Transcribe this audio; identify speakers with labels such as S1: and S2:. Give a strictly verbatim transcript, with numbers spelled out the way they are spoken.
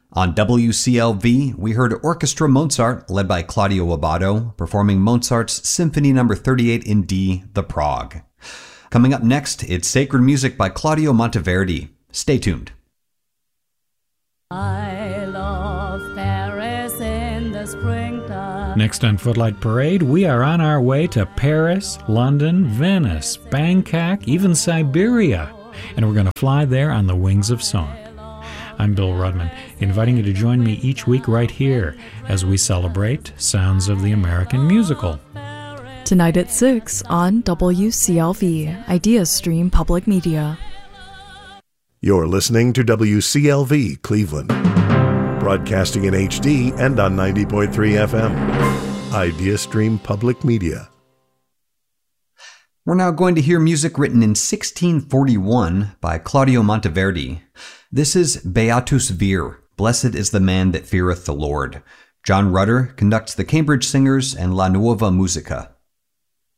S1: On W C L V, we heard Orchestra Mozart, led by Claudio Abbado, performing Mozart's Symphony Number thirty-eight in D, The Prague. Coming up next, it's Sacred Music by Claudio Monteverdi. Stay tuned.
S2: I love Paris in the springtime.
S3: Next on Footlight Parade, we are on our way to Paris, London, Venice, Bangkok, even Siberia. And we're going to fly there on the wings of song. I'm Bill Rudman, inviting you to join me each week right here as we celebrate Sounds of the American Musical.
S4: Tonight at six on W C L V, Ideas Stream Public Media.
S5: You're listening to W C L V Cleveland, broadcasting in H D and on ninety point three F M. Ideas Stream Public Media.
S1: We're now going to hear music written in sixteen forty-one by Claudio Monteverdi. This is Beatus Vir, Blessed is the Man that Feareth the Lord. John Rutter conducts the Cambridge Singers and La Nuova Musica.